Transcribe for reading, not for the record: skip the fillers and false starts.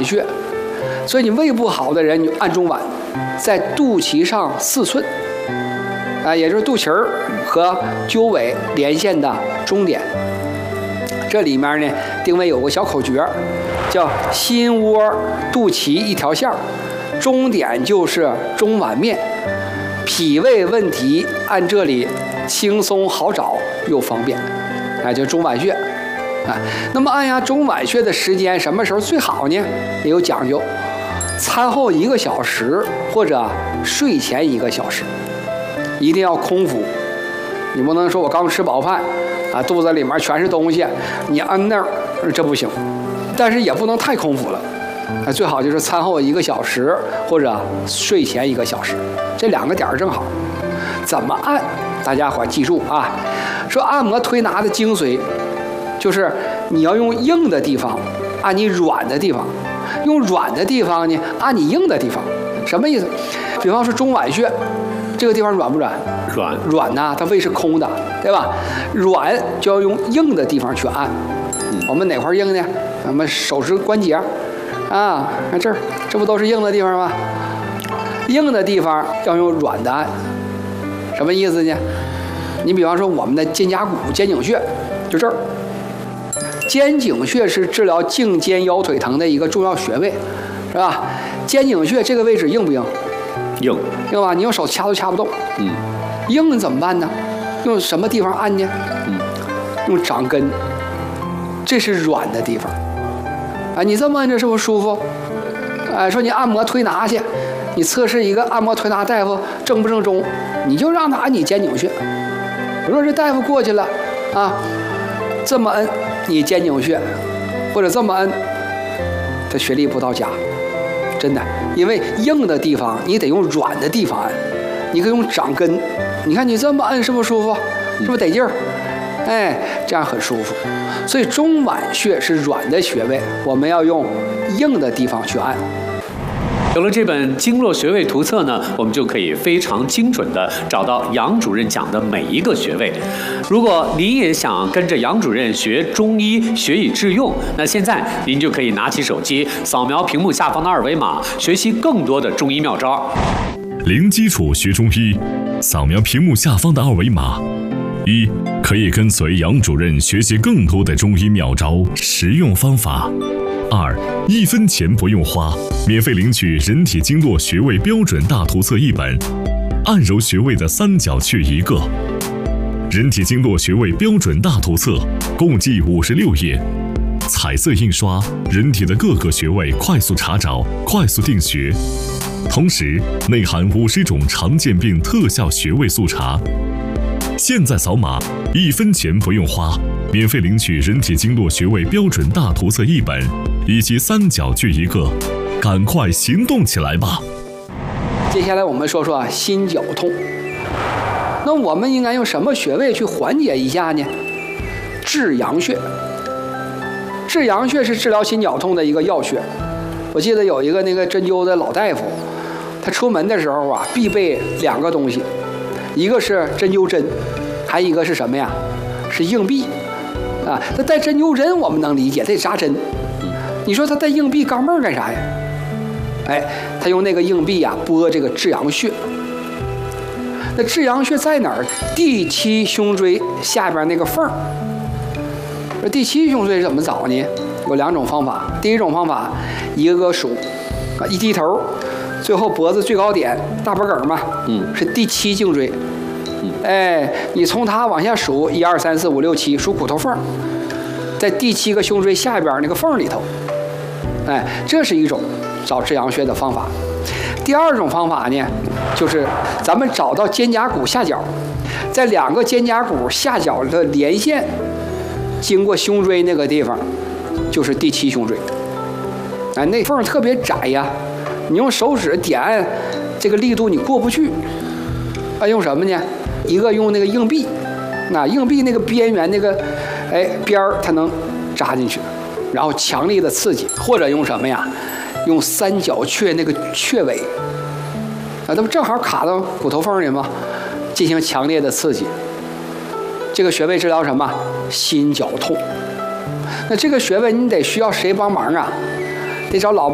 穴，所以你胃不好的人，你按中脘，在肚脐上4寸，也就是肚脐儿和鸠尾连线的中点。这里面呢，定位有个小口诀，叫心窝肚脐一条线，中点就是中脘面。脾胃问题按这里轻松好找又方便，就中脘穴。那么按压中脘穴的时间什么时候最好呢？也有讲究，餐后1个小时或者睡前1个小时，一定要空腹。你不能说我刚吃饱饭肚子里面全是东西，你按那儿这不行。但是也不能太空腹了，最好就是餐后1个小时或者睡前1个小时，这2个点正好。怎么按？大家伙记住啊！说按摩推拿的精髓，就是你要用硬的地方按你软的地方，用软的地方呢按你硬的地方。什么意思？比方说中脘穴，这个地方软不软？软呐，它胃是空的，对吧？软就要用硬的地方去按。我们哪块硬呢？我们手指关节看这儿，这不都是硬的地方吗？硬的地方要用软的按。什么意思呢？你比方说我们的肩胛骨、肩颈穴，就这儿。肩颈穴是治疗颈肩腰腿疼的一个重要穴位，是吧？肩颈穴这个位置硬不硬？硬吧？你用手掐都掐不动。硬怎么办呢？用什么地方按呢？用掌根，这是软的地方。你这么按着是不是舒服？说你按摩推拿去，你测试一个按摩推拿大夫正不正宗，你就让他按你肩颈穴。如果这大夫过去了这么摁你肩颈穴，或者这么摁，他穴力不到家，真的。因为硬的地方你得用软的地方按，你可以用掌根。你看你这么摁是不是舒服？是不是得劲儿？这样很舒服。所以中脘穴是软的穴位，我们要用硬的地方去按。 有了这本经络穴位图册呢，我们就可以非常精准地找到杨主任讲的每一个穴位。如果您也想跟着杨主任学中医，学以致用，那现在您就可以拿起手机，扫描屏幕下方的2维码，学习更多的中医妙招。 零基础学中医，扫描屏幕下方的2维码。1. 可以跟随杨主任学习更多的中医妙招、实用方法。2. 1分钱不用花，免费领取人体经络穴位标准大图册1本，按揉穴位的3角穴1个。人体经络穴位标准大图册共计56页，彩色印刷，人体的各个穴位快速查找、快速定穴，同时内含50种常见病特效穴位速查。现在扫码，1分钱不用花，免费领取人体经络穴位标准大图册1本，以及3角穴1个，赶快行动起来吧！ 接下来我们说说心绞痛。那我们应该用什么穴位去缓解一下呢？至阳穴。至阳穴是治疗心绞痛的一个要穴。我记得有一个那个针灸的老大夫，他出门的时候必备2个东西，一个是针灸针，还一个是什么呀？是硬币他带针灸针我们能理解，得扎针。你说他带硬币钢镚干啥呀？他用那个硬币拨这个至阳穴。那至阳穴在哪儿？第7胸椎下边那个缝儿。第7胸椎怎么找呢？有2种方法。第一种方法，一个个数一低头，最后脖子最高点大脖梗嘛，是第7颈椎。你从它往下数，1、2、3、4、5、6、7，数骨头缝，在第7个胸椎下边那个缝里头。这是一种找至阳穴的方法。第2种方法呢，就是咱们找到肩胛骨下角，在2个肩胛骨下角的连线，经过胸椎那个地方，就是第7胸椎。那缝特别窄呀，你用手指点按，这个力度你过不去。用什么呢？一个用那个硬币，硬币那个边缘那个边儿它能扎进去，然后强力的刺激。或者用什么呀？用3角穴那个穴位那不正好卡到骨头缝里吗？进行强烈的刺激。这个穴位治疗什么？心绞痛。那这个穴位你得需要谁帮忙啊？得找老